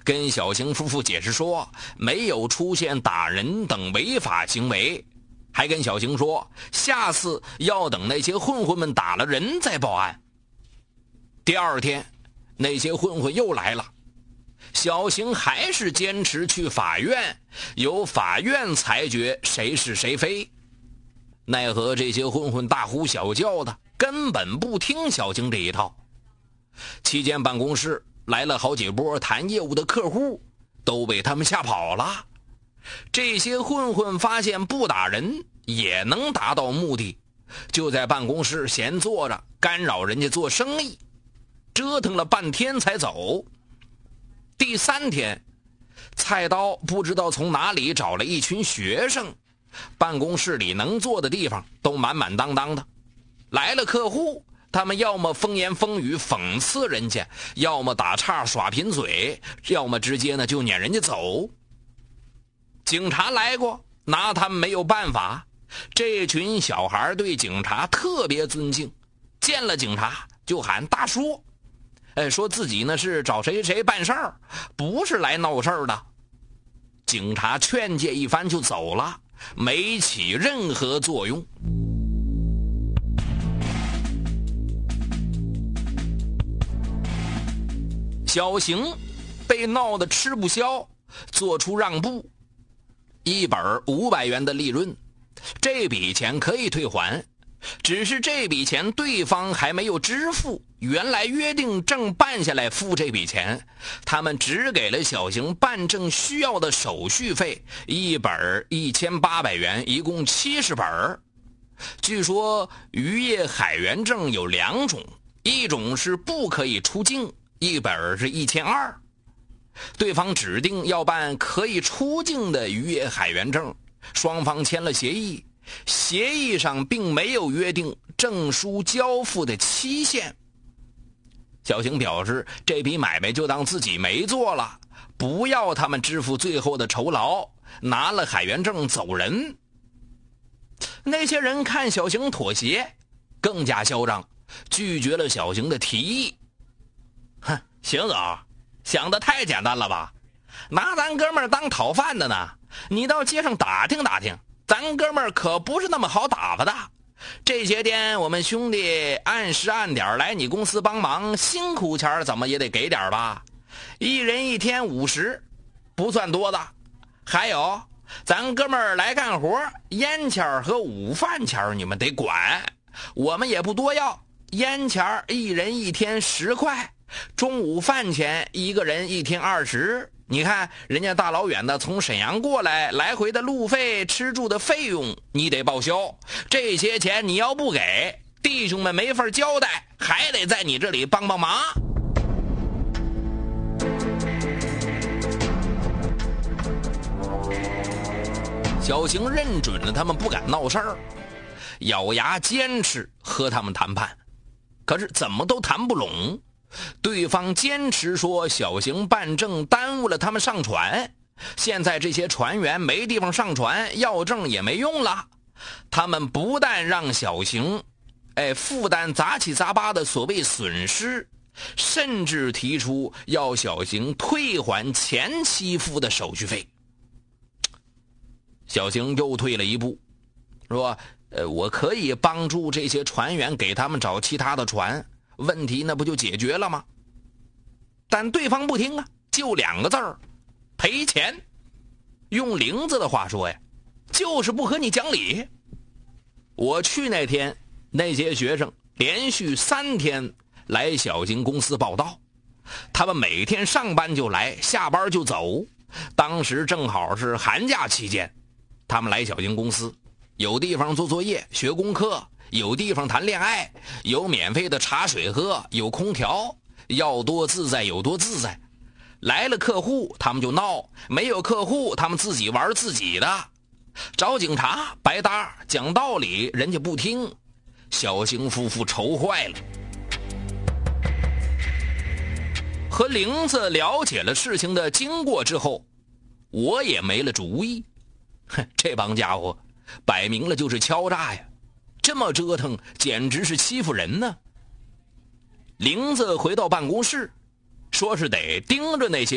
跟小邢夫妇解释说没有出现打人等违法行为，还跟小邢说下次要等那些混混们打了人再报案。第二天那些混混又来了，小邢还是坚持去法院，由法院裁决谁是谁非。奈何这些混混大呼小叫的，根本不听小邢这一套。期间办公室来了好几波谈业务的客户，都被他们吓跑了。这些混混发现不打人也能达到目的，就在办公室闲坐着干扰人家做生意，折腾了半天才走。第三天，菜刀不知道从哪里找了一群学生，办公室里能坐的地方都满满当当的。来了客户，他们要么风言风语讽刺人家，要么打岔耍贫嘴，要么直接呢就撵人家走。警察来过，拿他们没有办法。这群小孩对警察特别尊敬，见了警察就喊大叔，说自己呢是找谁谁办事儿，不是来闹事儿的。警察劝诫一番就走了，没起任何作用。小邢被闹得吃不消，做出让步，一本500元的利润，这笔钱可以退还，只是这笔钱对方还没有支付，原来约定正办下来付这笔钱，他们只给了小邢办证需要的手续费，一本1800元，一共70本。据说渔业海员证有2种，一种是不可以出境，一本是1200。对方指定要办可以出境的渔业海员证，双方签了协议，协议上并没有约定证书交付的期限。小邢表示这笔买卖就当自己没做了，不要他们支付最后的酬劳，拿了海员证走人。那些人看小邢妥协，更加嚣张，拒绝了小邢的提议。哼，邢总想得太简单了吧，拿咱哥们儿当讨饭的呢，你到街上打听打听，咱哥们儿可不是那么好打发的。这些天我们兄弟按时按点来你公司帮忙，辛苦钱怎么也得给点吧，一人1天50，不算多的。还有咱哥们儿来干活，烟钱和午饭钱你们得管，我们也不多要，烟钱一人1天10块，中午饭钱一个人1天20。你看人家大老远的从沈阳过来，来回的路费吃住的费用你得报销，这些钱你要不给，弟兄们没法交代，还得在你这里帮帮忙。小邢认准了他们不敢闹事儿，咬牙坚持和他们谈判，可是怎么都谈不拢。对方坚持说小邢办证耽误了他们上船，现在这些船员没地方上船，要证也没用了。他们不但让小邢负担杂七杂八的所谓损失，甚至提出要小邢退还前期付的手续费。小邢又退了一步，说我可以帮助这些船员给他们找其他的船，问题那不就解决了吗？但对方不听啊，就2个字儿，赔钱。用玲子的话说呀，就是不和你讲理。我去那天，那些学生连续3天来小邢公司报到，他们每天上班就来，下班就走。当时正好是寒假期间，他们来小邢公司，有地方做作业学功课，有地方谈恋爱，有免费的茶水喝，有空调，要多自在有多自在。来了客户他们就闹，没有客户他们自己玩自己的，找警察白搭，讲道理人家不听。小邢夫妇愁坏了。和玲子了解了事情的经过之后，我也没了主意。这帮家伙摆明了就是敲诈呀，这么折腾简直是欺负人呢。玲子回到办公室，说是得盯着那些